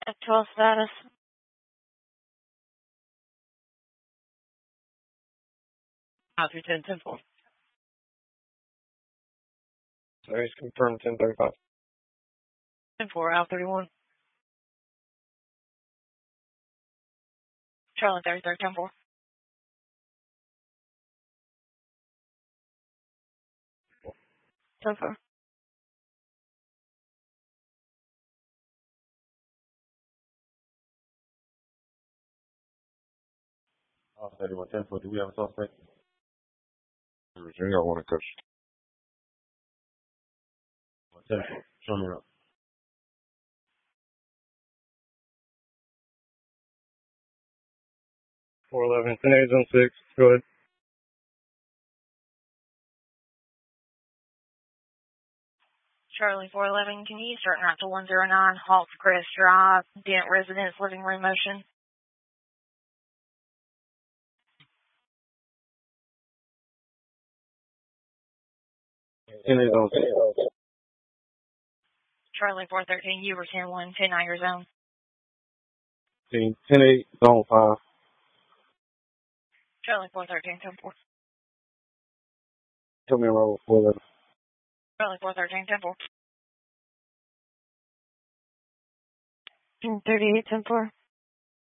F12 status. Through 10-4. Sorry, confirmed 1035. 10-4, out 31. Charlie 33, 10-4. So far. I'll 31, 10-4. Do we have a suspect? Virginia, I want to coach. 10-4. Show me up. 411, 10-8 on 6. Go ahead. Charlie 411, can you start out to 109, Hawks Crest Drive, Dent Residence, living room motion? Charlie 413, you were 10-1, 10 out your zone. 10-8, zone 5. Charlie 413, 10-4. Tell me roll 411. Charlie 413, 10-4. 38, 10-4.